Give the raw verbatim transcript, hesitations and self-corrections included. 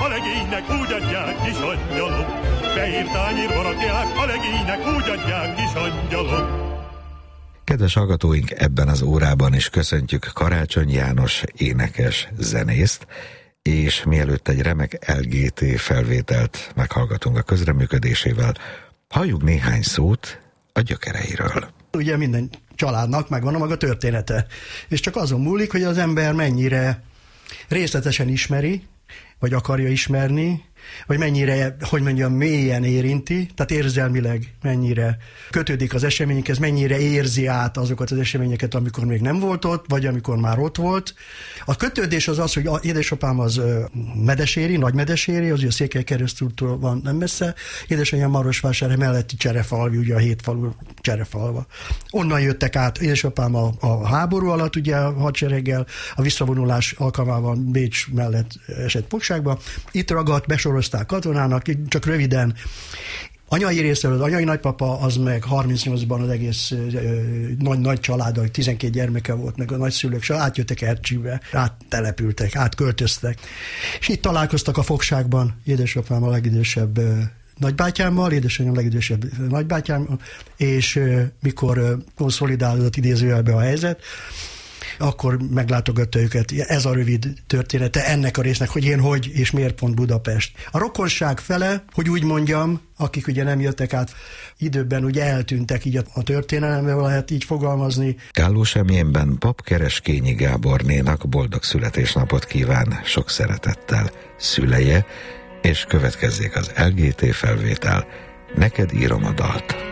a legénynek úgy adják, kis angyalom. Fehér tányérban rakják, a legénynek úgy adják, kis angyalom. Kedves hallgatóink, ebben az órában is köszöntjük Karácsony János énekes zenészt, és mielőtt egy remek el gé té felvételt meghallgatunk a közreműködésével, halljunk néhány szót a gyökereiről. Ugye minden családnak megvan a maga története, és csak azon múlik, hogy az ember mennyire részletesen ismeri, vagy akarja ismerni, vagy mennyire, hogy mondjam, mélyen érinti, tehát érzelmileg mennyire kötődik az eseményekhez, mennyire érzi át azokat az eseményeket, amikor még nem volt ott, vagy amikor már ott volt. A kötődés az az, hogy a édesapám az medeséri, nagy medeséri, az ugye Székelykeresztúrtól van nem messze, édesanyám Marosvásárhely melletti Cserefalvi, ugye a hét falu Cserefalva. Onnan jöttek át, édesapám a, a háború alatt, ugye a hadsereggel, a visszavonulás alkalmával Bécs mellett esett fogságba. Itt ragadt, besorozták katonának, csak röviden. Anyai részről az anyai nagypapa, az meg harmincnyolcban az egész nagy, nagy család, tizenkét gyermeke volt, meg a nagyszülők, és átjöttek Ercsibe, áttelepültek, átköltöztek. És itt találkoztak a fogságban, édesapám a legidősebb nagybátyámmal, édesanyám a legidősebb nagybátyámmal, és mikor konszolidálódott idézőjelbe a helyzet, akkor meglátogatta őket. Ez a rövid története ennek a résznek, hogy én hogy és miért pont Budapest. A rokonság fele, hogy úgy mondjam, akik ugye nem jöttek át időben, ugye eltűntek így a történelemben, lehet így fogalmazni. Gállós Emjénben pap Kereskényi Gábornénak boldog születésnapot kíván sok szeretettel szüleje, és következzék az el gé té felvétel. Neked írom a dalt.